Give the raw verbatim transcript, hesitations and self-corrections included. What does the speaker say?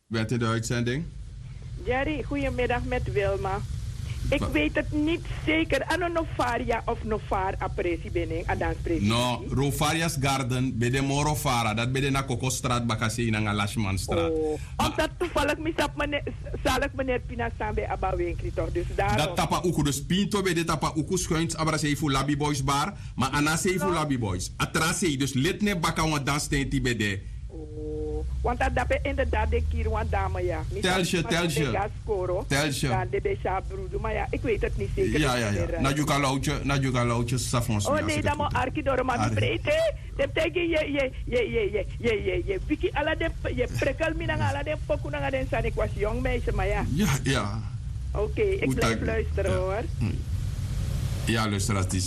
Bent u de uitzending? Jerry, goedemiddag met Wilma. Ik Wa- weet het niet zeker. Ano Novaria of Novar apresi bening adans president. No, Rovarias Garden, bij de Morovara, dat bij de Nakokostraat, Bakassi, en Lashmanstraat. Oh, omdat toevallig misap meneer, zal ik meneer Pina staan bij Abba Winkri toch? Dus daarom. Dat tapa uku, dus Pinto bij de tapa uku schuins, abra sei voor Labi Boys bar, maar Anna sei voor Labi Boys. Atra sei, dus lid ne baka wan dan steen die bij de. Oh, want dat dapat inderdaad de kier want dame ja. Telsje, telsje. Telsje. Ja, de besha broeder, maar ja, ik weet het niet zeker. Ja, ja, ja. Na juga lautje, na juga lautje, savons. Oh nee, dat moet arki door maar breedte. De teken je je je je je je je je Vicky ala de je prikkel mi nang ala de poku nang den san ik was jong meisje, maar ja. Ja, ja. Oké, ik blijf luisteren hoor. Ja, luister als die